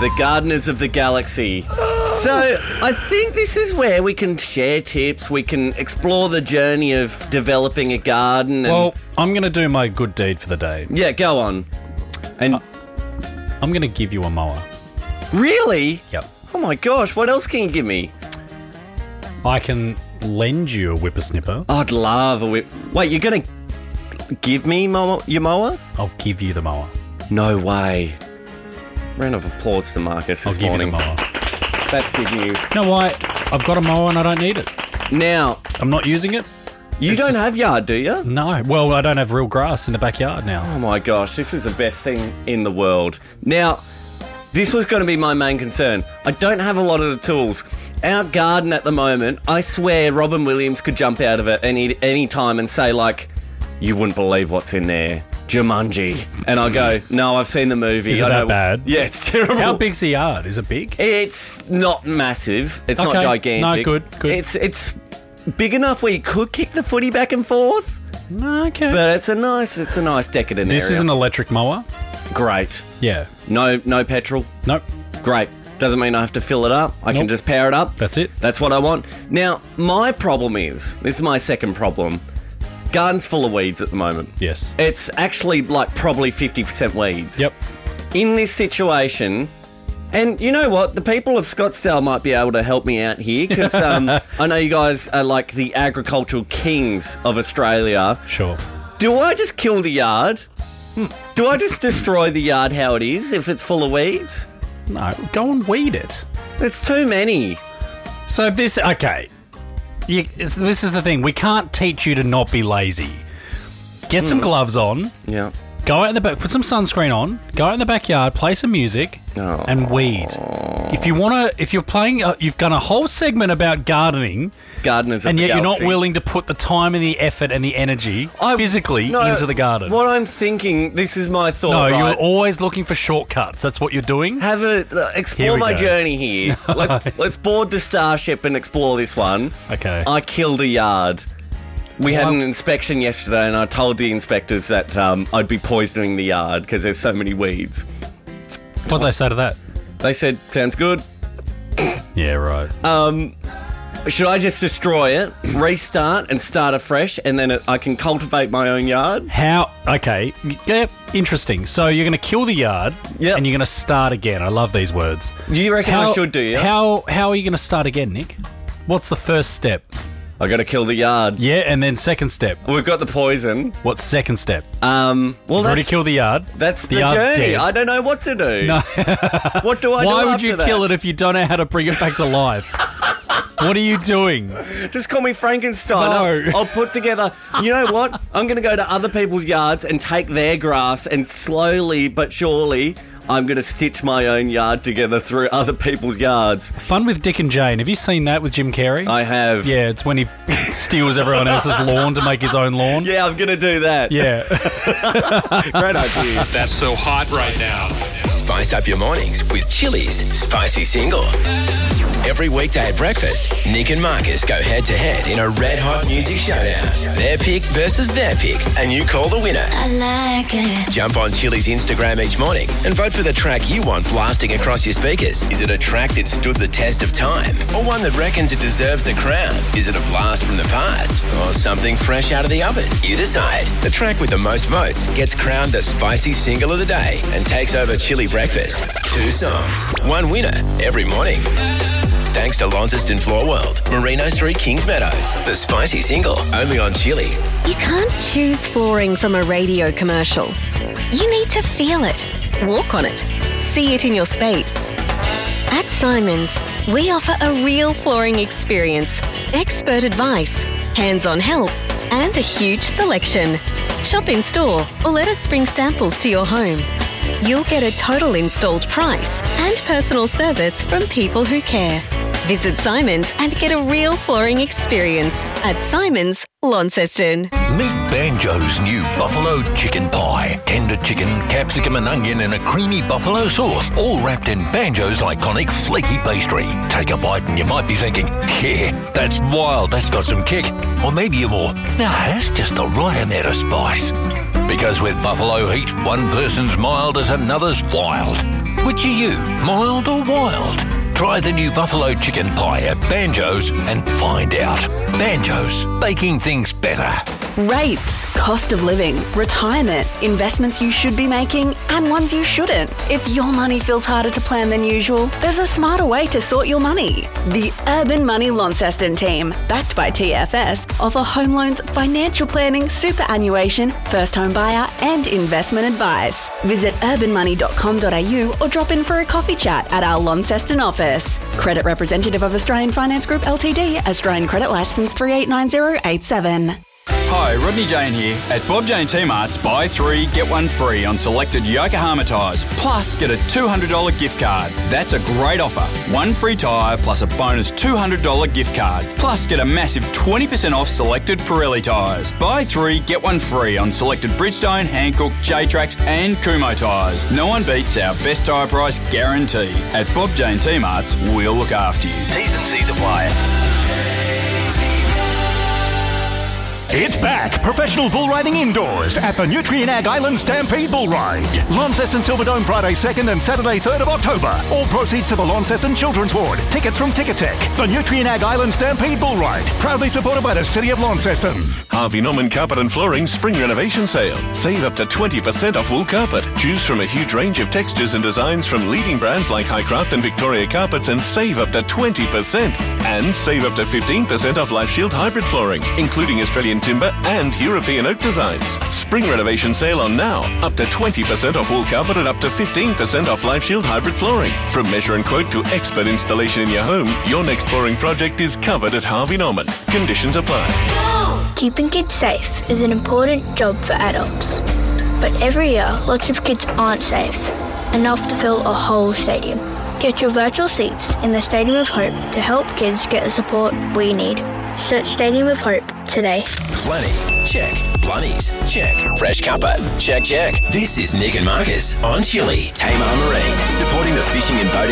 the gardeners of the galaxy. So I think this is where we can share tips. We can explore the journey of developing a garden. And Well, I'm going to do my good deed for the day. yeah, go on. And I'm going to give you a mower. really? Yep. Oh my gosh, what else can you give me? I can lend you a whippersnipper. I'd love a whip. Wait, you're going to give me your mower? I'll give you the mower. No way. Round of applause to Marcus I'll this give morning. you the mower. That's good news. You know why? I've got a mower and I don't need it. Now, I'm not using it. you It's don't just- have yard, do you? No. Well, I don't have real grass in the backyard now. Oh my gosh, this is the best thing in the world. Now, this was going to be my main concern. I don't have a lot of the tools. Our garden at the moment, I swear Robin Williams could jump out of it any time and say, like, you wouldn't believe what's in there. Jumanji. And I go, no, I've seen the movie. Is it I that know- bad? Yeah, it's terrible. How big's the yard? Is it big? It's not massive. It's not Okay. gigantic. No, good. It's big enough where you could kick the footy back and forth, Okay. but it's a nice decadent This area. is an electric mower? Great. Yeah. No petrol. Nope. Great. Doesn't mean I have to fill it up. I can Nope. just power it up. That's it. That's what I want. Now, my problem is, this is my second problem. Garden's full of weeds at the moment. Yes. It's actually like probably 50% weeds. Yep. In this situation, and you know what? The people of Scottsdale might be able to help me out here because I know you guys are like the agricultural kings of Australia. Sure. Do I just kill the yard? Do I just destroy the yard how it is if it's full of weeds? No, go and weed it. It's too many. So this, okay. This is the thing. We can't teach you to not be lazy. Get some gloves on. Yeah. Go out in the back. Put some sunscreen on. Go out in the backyard. Play some music Oh. and weed. If you want to, if you're playing, you've done a whole segment about gardening, Gardeners of and the yet you're not galaxy. willing to put the time and the effort and the energy physically No, into the garden. What I'm thinking, this is my thought. No, right? you're always looking for shortcuts. That's what you're doing. Have a Here explore we my go. journey here. Let's board the starship and explore this one. Okay. I killed a yard. We had Well, an inspection yesterday, and I told the inspectors that I'd be poisoning the yard because there's so many weeds. What'd they say to that? They said, "Sounds good." Yeah, right. Should I just destroy it, restart, and start afresh, and then I can cultivate my own yard? How? Okay. Yep. Interesting. So you're going to kill the yard, Yep. and you're going to start again. I love these words. Do you reckon I should do? Yeah. How are you going to start again, Nick? What's the first step? I got to kill the yard. Yeah, and then second step. We've got the poison. What's the second step? Well, You've already that's killed the yard. that's the yard's journey. dead. I don't know what to do. No. What do I do? Why would after you that? kill it if you don't know how to bring it back to life? What are you doing? Just call me Frankenstein. No. I'll put together. You know what? I'm going to go to other people's yards and take their grass, and slowly but surely, I'm going to stitch my own yard together through other people's yards. Fun with Dick and Jane. Have you seen that with Jim Carrey? I have. Yeah, it's when he steals everyone else's lawn to make his own lawn. Yeah, I'm going to do that. Yeah. Great idea. That's so hot right now. Spice up your mornings with Chili's Spicy Single. Every weekday at breakfast, Nick and Marcus go head-to-head in a red-hot music showdown. Their pick versus their pick, and you call the winner. I like it. Jump on Chili's Instagram each morning and vote for the track you want blasting across your speakers. Is it a track that stood the test of time, or one that reckons it deserves the crown? Is it a blast from the past, or something fresh out of the oven? You decide. The track with the most votes gets crowned the Spicy Single of the Day and takes over Chili Breakfast. 2 songs, 1 winner every morning. Thanks to Launceston Floor World, Merino Street, Kings Meadows. The Spicy Single, only on Chili. You can't choose flooring from a radio commercial. You need to feel it, walk on it, see it in your space. At Simons, we offer a real flooring experience, expert advice, hands-on help, and a huge selection. Shop in store or let us bring samples to your home. You'll get a total installed price and personal service from people who care. Visit Simons and get a real flooring experience at Simons, Launceston. Meet Banjo's new buffalo chicken pie. Tender chicken, capsicum and onion in a creamy buffalo sauce, all wrapped in Banjo's iconic flaky pastry. Take a bite and you might be thinking, yeah, that's wild, that's got some kick. Or maybe you're more, now that's just the right amount of spice. Because with buffalo heat, one person's mild is another's wild. Which are you, mild or wild? Try the new buffalo chicken pie at Banjo's and find out. Banjo's, baking things better. Rates, cost of living, retirement, investments you should be making and ones you shouldn't. If your money feels harder to plan than usual, there's a smarter way to sort your money. The Urban Money Launceston team, backed by TFS, offer home loans, financial planning, superannuation, first home buyer and investment advice. Visit urbanmoney.com.au or drop in for a coffee chat at our Launceston office. Credit representative of Australian Finance Group Ltd, Australian Credit Licence 389087. Hi, Rodney Jane here. At Bob Jane T-Mart's, buy 3, get 1 free on selected Yokohama tyres, plus get a $200 gift card. That's a great offer. 1 free tyre plus a bonus $200 gift card, plus get a massive 20% off selected Pirelli tyres. Buy 3, get 1 free on selected Bridgestone, Hankook, J-Trax and Kumho tyres. No one beats our best tyre price guarantee. At Bob Jane T-Mart's, we'll look after you. T's and C's apply. It's back! Professional bull riding indoors at the Nutrien Ag Island Stampede Bull Ride. Launceston Silverdome Friday 2nd and Saturday 3rd of October. All proceeds to the Launceston Children's Ward. Tickets from Ticketek. The Nutrien Ag Island Stampede Bull Ride. Proudly supported by the City of Launceston. Harvey Norman Carpet and Flooring Spring Renovation Sale. Save up to 20% off wool carpet. Choose from a huge range of textures and designs from leading brands like Highcraft and Victoria Carpets and save up to 20%. And save up to 15% off Life Shield hybrid flooring, including Australian timber and European oak designs. Spring renovation sale on now. Up to 20% off wool carpet and up to 15% off Life Shield hybrid flooring. From measure and quote to expert installation in your home, your next flooring project is covered at Harvey Norman. Conditions apply. Keeping kids safe is an important job for adults. But every year, lots of kids aren't safe enough to fill a whole stadium. Get your virtual seats in the Stadium of Hope to help kids get the support we need. Search Stadium of Hope today. Plenty, check. Blunnies, check. Fresh cuppa, check. This is Nick and Marcus on Chili, Tamar Marine, supporting the fishing and boating